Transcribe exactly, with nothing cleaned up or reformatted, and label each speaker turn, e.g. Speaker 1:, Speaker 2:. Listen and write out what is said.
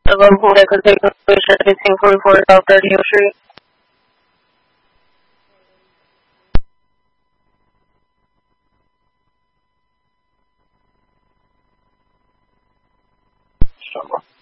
Speaker 1: The local that could take a patient at eighteen forty-four South thirtieth Street.
Speaker 2: Inshallah.